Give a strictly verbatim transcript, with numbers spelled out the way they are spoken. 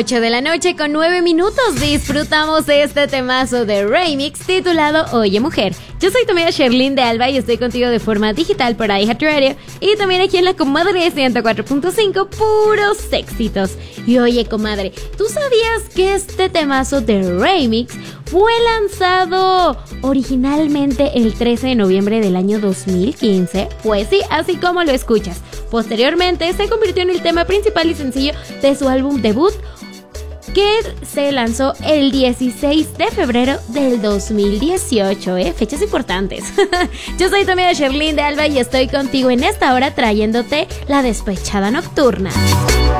ocho de la noche con nueve minutos disfrutamos de este temazo de remix titulado Oye Mujer. Yo soy tu amiga Sherlyn de Alba y estoy contigo de forma digital por iHeartRadio y también aquí en la Comadre ciento cuatro punto cinco, puros éxitos. Y oye, comadre, ¿tú sabías que este temazo de remix fue lanzado originalmente el trece de noviembre del año dos mil quince? Pues sí, así como lo escuchas. Posteriormente se convirtió en el tema principal y sencillo de su álbum debut, que se lanzó el dieciséis de febrero del dos mil dieciocho, ¿eh? Fechas importantes. Yo soy tu amiga Sherlyn de Alba y estoy contigo en esta hora trayéndote la despechada nocturna.